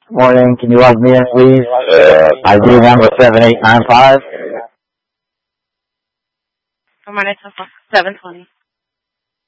Morning. Can you log me in, please? ID number 7895. Good morning, 720.